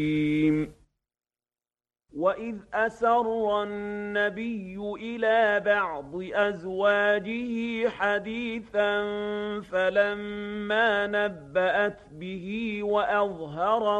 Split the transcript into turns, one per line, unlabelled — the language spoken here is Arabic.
وَإِذْ أَسَرَّ النَّبِيُّ إِلَىٰ بَعْضِ أَزْوَاجِهِ حَدِيثًا فَلَمَّا نَبَّأَتْ بِهِ وَأَظْهَرَهُ